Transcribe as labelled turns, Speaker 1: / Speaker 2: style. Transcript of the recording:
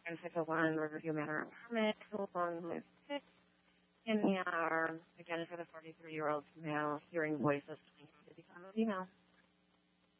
Speaker 1: and 601 Riverview Manor apartment, telephone with 6 in the hour. Again, for the 43-year-old male, hearing voices coming from the email.